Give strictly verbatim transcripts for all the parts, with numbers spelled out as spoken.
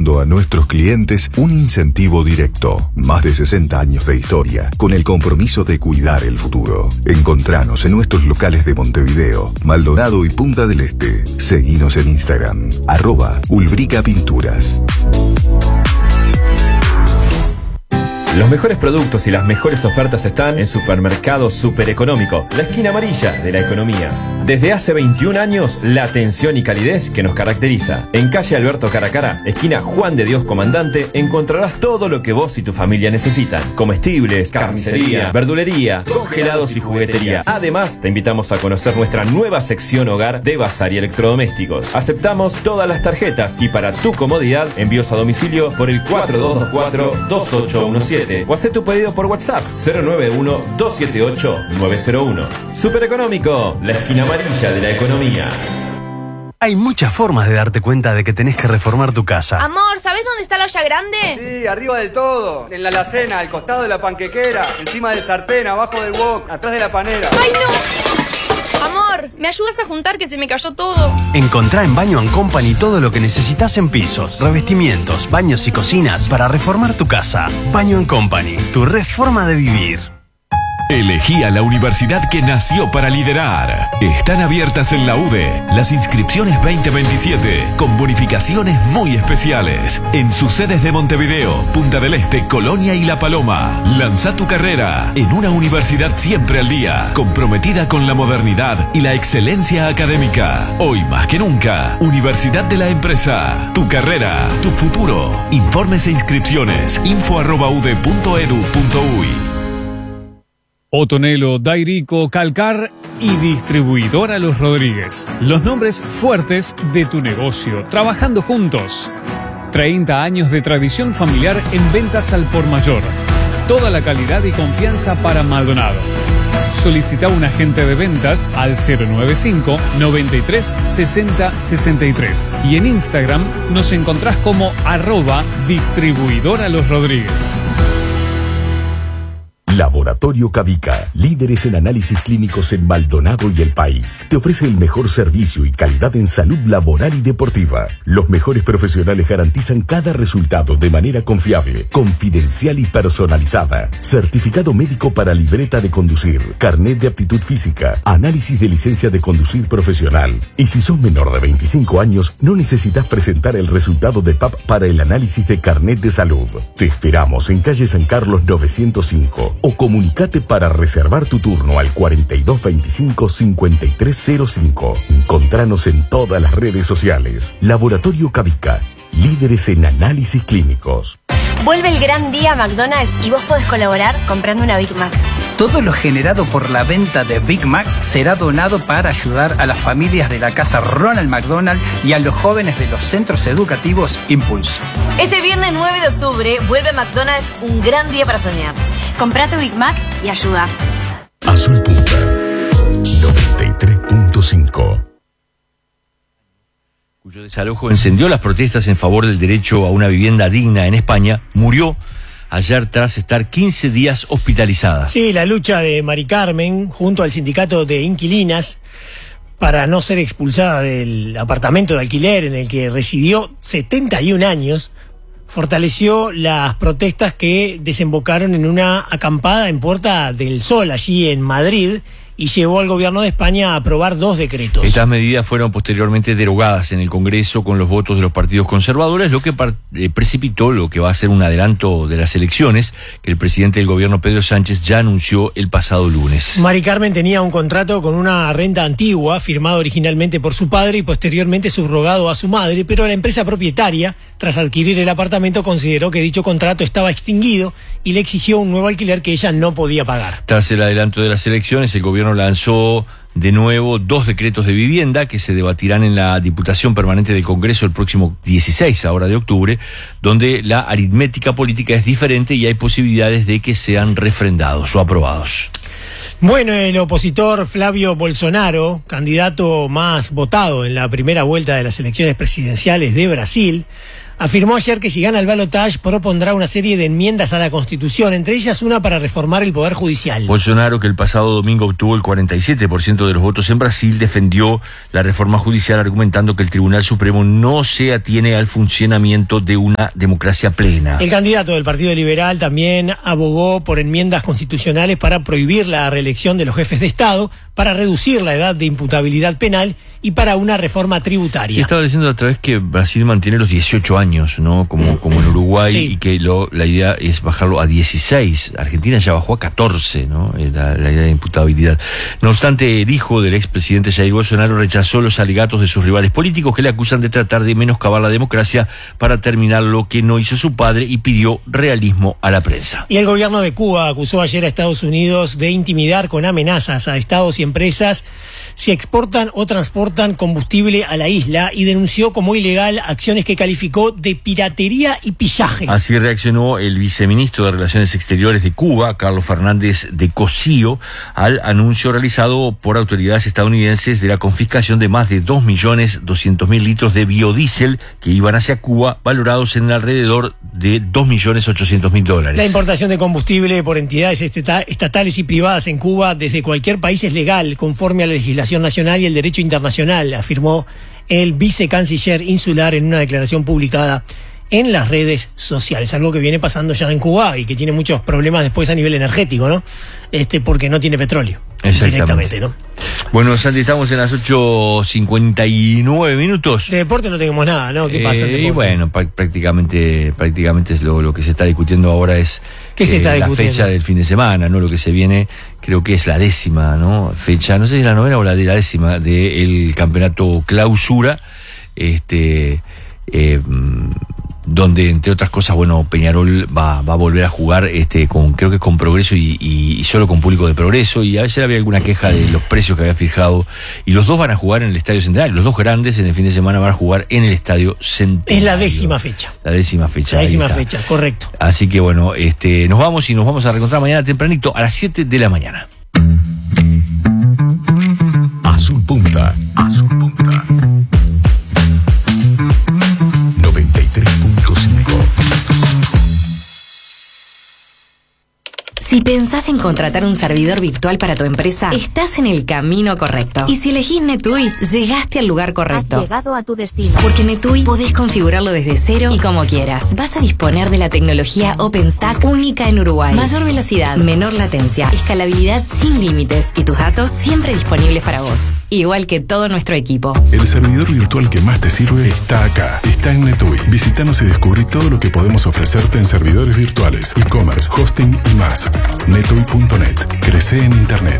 dando a nuestros clientes un incentivo directo. Más de sesenta años de historia, con el compromiso de cuidar el futuro. Encontranos en nuestros locales de Montevideo, Maldonado y Punta del Este. Seguinos en Instagram, arroba Ulbrica Pinturas. Los mejores productos y las mejores ofertas están en Supermercado Super Económico, la esquina amarilla de la economía. Desde hace veintiún años, la atención y calidez que nos caracteriza. En calle Alberto Caracara, esquina Juan de Dios Comandante, encontrarás todo lo que vos y tu familia necesitan. Comestibles, carnicería, verdulería, congelados y juguetería. Además, te invitamos a conocer nuestra nueva sección hogar de bazar y electrodomésticos. Aceptamos todas las tarjetas y para tu comodidad, envíos a domicilio por el cuatro dos dos cuatro, dos ocho uno siete. O hacer tu pedido por WhatsApp cero nueve uno, dos siete ocho, nueve cero uno. Super Económico, la esquina amarilla de la economía. Hay muchas formas de darte cuenta de que tenés que reformar tu casa. Amor, ¿sabés dónde está la olla grande? Sí, arriba del todo. En la alacena, al costado de la panquequera, encima del sartén, abajo del wok, atrás de la panera. ¡Ay, no! Amor, ¿me ayudas a juntar que se me cayó todo? Encontrá en Baño and Company todo lo que necesitas en pisos, revestimientos, baños y cocinas para reformar tu casa. Baño and Company, tu reforma de vivir. Elegí a la universidad que nació para liderar. Están abiertas en la U D E las inscripciones veinte veintisiete con bonificaciones muy especiales en sus sedes de Montevideo, Punta del Este, Colonia y La Paloma. Lanza tu carrera en una universidad siempre al día, comprometida con la modernidad y la excelencia académica. Hoy más que nunca, Universidad de la Empresa. Tu carrera, tu futuro. Informes e inscripciones info arroba ude punto edu punto uy. Otonelo, Dairico, Calcar y Distribuidora Los Rodríguez. Los nombres fuertes de tu negocio, trabajando juntos. treinta años de tradición familiar en ventas al por mayor. Toda la calidad y confianza para Maldonado. Solicita un agente de ventas al cero nueve cinco, noventa y tres, sesenta, sesenta y tres. Y en Instagram nos encontrás como arroba Distribuidora Los Rodríguez. Laboratorio Cavica, líderes en análisis clínicos en Maldonado y el país. Te ofrece el mejor servicio y calidad en salud laboral y deportiva. Los mejores profesionales garantizan cada resultado de manera confiable, confidencial y personalizada. Certificado médico para libreta de conducir, carnet de aptitud física, análisis de licencia de conducir profesional. Y si sos menor de veinticinco años, no necesitas presentar el resultado de P A P para el análisis de carnet de salud. Te esperamos en calle San Carlos novecientos cinco. O comunicate para reservar tu turno al cuarenta y dos veinticinco, cincuenta y tres cero cinco. Encontranos en todas las redes sociales. Laboratorio Cavica, líderes en análisis clínicos. Vuelve el gran día McDonald's y vos podés colaborar comprando una Big Mac. Todo lo generado por la venta de Big Mac será donado para ayudar a las familias de la casa Ronald McDonald y a los jóvenes de los centros educativos Impulso. Este viernes nueve de octubre vuelve McDonald's un gran día para soñar. Comprá tu Big Mac y ayuda. Azul Punta noventa y tres punto cinco. Cuyo desalojo encendió las protestas en favor del derecho a una vivienda digna en España, murió ayer tras estar quince días hospitalizada. Sí, la lucha de Mari Carmen junto al sindicato de inquilinas para no ser expulsada del apartamento de alquiler en el que residió setenta y un años, fortaleció las protestas que desembocaron en una acampada en Puerta del Sol, allí en Madrid, y llevó al gobierno de España a aprobar dos decretos. Estas medidas fueron posteriormente derogadas en el Congreso con los votos de los partidos conservadores, lo que eh, precipitó lo que va a ser un adelanto de las elecciones que el presidente del gobierno, Pedro Sánchez, ya anunció el pasado lunes. Mari Carmen tenía un contrato con una renta antigua, firmado originalmente por su padre y posteriormente subrogado a su madre, pero la empresa propietaria, tras adquirir el apartamento, consideró que dicho contrato estaba extinguido y le exigió un nuevo alquiler que ella no podía pagar. Tras el adelanto de las elecciones, el gobierno lanzó de nuevo dos decretos de vivienda que se debatirán en la Diputación Permanente del Congreso el próximo dieciséis, ahora de octubre, donde la aritmética política es diferente y hay posibilidades de que sean refrendados o aprobados. Bueno, el opositor Flavio Bolsonaro, candidato más votado en la primera vuelta de las elecciones presidenciales de Brasil, afirmó ayer que si gana el balotaje propondrá una serie de enmiendas a la Constitución, entre ellas una para reformar el Poder Judicial. Bolsonaro, que el pasado domingo obtuvo el cuarenta y siete por ciento de los votos en Brasil, defendió la reforma judicial argumentando que el Tribunal Supremo no se atiene al funcionamiento de una democracia plena. El candidato del Partido Liberal también abogó por enmiendas constitucionales para prohibir la reelección de los jefes de Estado, para reducir la edad de imputabilidad penal y para una reforma tributaria. Sí, estaba diciendo otra vez que Brasil mantiene los dieciocho años, ¿no? Como, como en Uruguay, sí. Y que lo, la idea es bajarlo a dieciséis. Argentina ya bajó a catorce, ¿no? La, la idea de imputabilidad. No obstante, el hijo del expresidente Jair Bolsonaro rechazó los alegatos de sus rivales políticos que le acusan de tratar de menoscabar la democracia para terminar lo que no hizo su padre y pidió realismo a la prensa. Y el gobierno de Cuba acusó ayer a Estados Unidos de intimidar con amenazas a estados y empresas si exportan o transportan combustible a la isla y denunció como ilegal acciones que calificó de piratería y pillaje. Así reaccionó el viceministro de Relaciones Exteriores de Cuba, Carlos Fernández de Cosío, al anuncio realizado por autoridades estadounidenses de la confiscación de más de dos millones doscientos mil litros de biodiesel que iban hacia Cuba, valorados en alrededor de dos millones ochocientos mil dólares. La importación de combustible por entidades estatales y privadas en Cuba desde cualquier país es legal, conforme a la legislación nacional y el derecho internacional, afirmó el vicecanciller insular en una declaración publicada en las redes sociales, algo que viene pasando ya en Cuba y que tiene muchos problemas después a nivel energético, ¿no? Este, porque no tiene petróleo directamente, ¿no? Bueno, Santi, estamos en las ocho cincuenta y nueve minutos. De deporte no tenemos nada, ¿no? ¿Qué eh, pasa en deporte? Y bueno, prácticamente, prácticamente es lo, lo que se está discutiendo ahora es ¿Qué eh, se está la discutiendo? fecha del fin de semana, ¿no? Lo que se viene, creo que es la décima, ¿no? Fecha, no sé si es la novena o la de la décima del campeonato clausura, este, eh, donde entre otras cosas, bueno, Peñarol va, va a volver a jugar este con, creo que con Progreso y, y, y solo con público de Progreso, y a veces había alguna queja de los precios que había fijado, y los dos van a jugar en el Estadio Centenario, los dos grandes en el fin de semana van a jugar en el Estadio Centenario. Es la décima fecha. La décima fecha. La décima fecha, correcto. Así que bueno, este, nos vamos y nos vamos a reencontrar mañana tempranito a las siete de la mañana. Azul Punta, Azul Punta. noventa y tres punto cinco. Si pensás en contratar un servidor virtual para tu empresa, estás en el camino correcto. Y si elegís NetUI, llegaste al lugar correcto. Has llegado a tu destino. Porque NetUI podés configurarlo desde cero y como quieras. Vas a disponer de la tecnología OpenStack única en Uruguay. Mayor velocidad, menor latencia, escalabilidad sin límites y tus datos siempre disponibles para vos. Igual que todo nuestro equipo. El servidor virtual que más te sirve está acá. Está en NetUI. Visítanos y descubrí todo lo que podemos ofrecerte en servidores virtuales, e-commerce, hosting y más. netui punto net. Crece en Internet.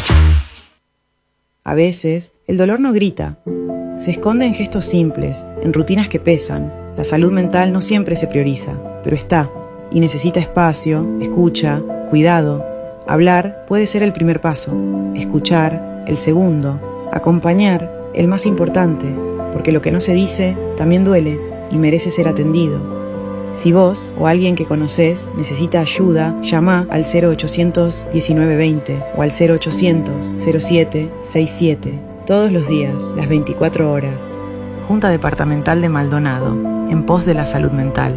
A veces, el dolor no grita. Se esconde en gestos simples, en rutinas que pesan. La salud mental no siempre se prioriza, pero está. Y necesita espacio, escucha, cuidado. Hablar puede ser el primer paso. Escuchar, el segundo. Acompañar, el más importante. Porque lo que no se dice, también duele y merece ser atendido. Si vos o alguien que conocés necesita ayuda, llama al cero ochocientos diecinueve veinte o al cero ochocientos cero siete sesenta y siete. Todos los días, las veinticuatro horas. Junta Departamental de Maldonado, en pos de la salud mental.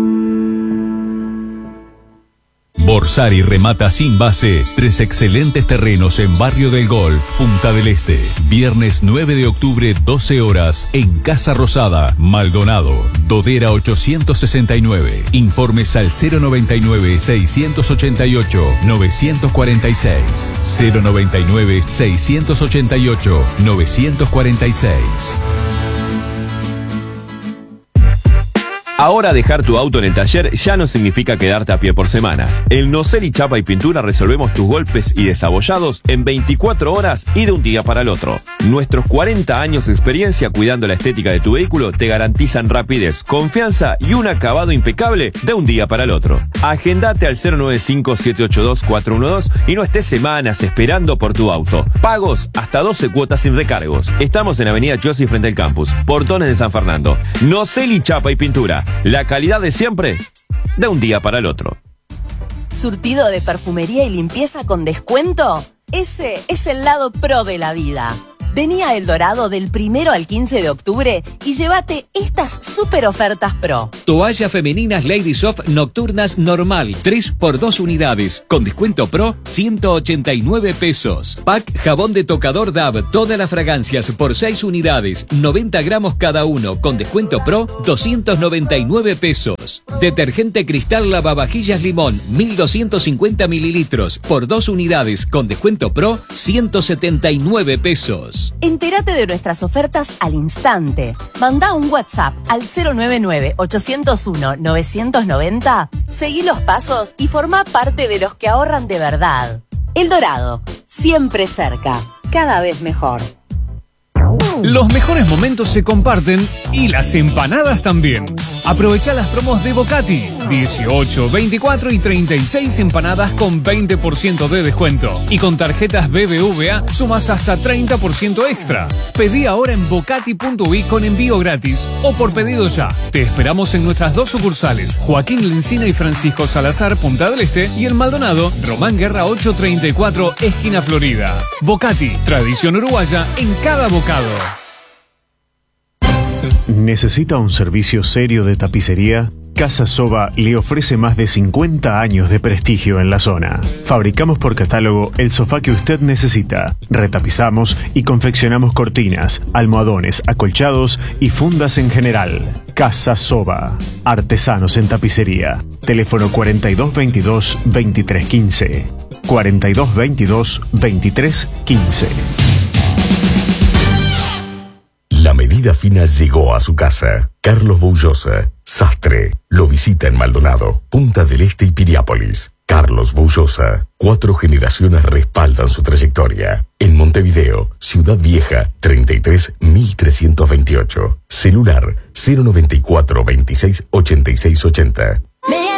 Borsari remata sin base tres excelentes terrenos en Barrio del Golf, Punta del Este. Viernes nueve de octubre, doce horas, en Casa Rosada, Maldonado. Dodera ochocientos sesenta y nueve. Informes al cero noventa y nueve, seiscientos ochenta y ocho, novecientos cuarenta y seis. cero noventa y nueve, seiscientos ochenta y ocho, novecientos cuarenta y seis. Ahora dejar tu auto en el taller ya no significa quedarte a pie por semanas. En Noceli Chapa y Pintura resolvemos tus golpes y desabollados en veinticuatro horas y de un día para el otro. Nuestros cuarenta años de experiencia cuidando la estética de tu vehículo te garantizan rapidez, confianza y un acabado impecable de un día para el otro. Agendate al cero nueve cinco, siete ocho dos, cuatro uno dos y no estés semanas esperando por tu auto. Pagos hasta doce cuotas sin recargos. Estamos en Avenida Chossi frente al campus, Portones de San Fernando. Noceli Chapa y Pintura. La calidad de siempre, de un día para el otro. ¿Surtido de perfumería y limpieza con descuento? Ese es el lado pro de la vida. Vení a El Dorado del primero al quince de octubre y llévate estas super ofertas pro. Toallas femeninas Lady Soft nocturnas normal, tres por dos unidades. Con descuento pro, ciento ochenta y nueve pesos. Pack jabón de tocador D A V, todas las fragancias por seis unidades, noventa gramos cada uno. Con descuento pro, doscientos noventa y nueve pesos. Detergente Cristal lavavajillas limón, mil doscientos cincuenta mililitros por dos unidades. Con descuento pro, ciento setenta y nueve pesos. Entérate de nuestras ofertas al instante. Manda un WhatsApp al cero nueve nueve, ocho cero uno, nueve nueve cero, seguí los pasos y forma parte de los que ahorran de verdad. El Dorado, siempre cerca, cada vez mejor. Los mejores momentos se comparten y las empanadas también. Aprovecha las promos de Bocati. dieciocho, veinticuatro y treinta y seis empanadas con veinte por ciento de descuento. Y con tarjetas B B V A sumas hasta treinta por ciento extra. Pedí ahora en bocati punto uy con envío gratis o por pedido ya. Te esperamos en nuestras dos sucursales, Joaquín Lencina y Francisco Salazar, Punta del Este, y en Maldonado, Román Guerra ochocientos treinta y cuatro, esquina Florida. Bocati, tradición uruguaya en cada bocado. ¿Necesita un servicio serio de tapicería? Casa Soba le ofrece más de cincuenta años de prestigio en la zona. Fabricamos por catálogo el sofá que usted necesita. Retapizamos y confeccionamos cortinas, almohadones, acolchados y fundas en general. Casa Soba. Artesanos en tapicería. Teléfono cuarenta y dos veintidós, veintitrés quince. cuarenta y dos veintidós, veintitrés quince. La medida fina llegó a su casa. Carlos Boullosa, sastre, lo visita en Maldonado, Punta del Este y Piriápolis. Carlos Boullosa, cuatro generaciones respaldan su trayectoria. En Montevideo, Ciudad Vieja, treinta y tres mil trescientos veintiocho. Celular cero noventa y cuatro, veintiséis, ochenta y seis ochenta.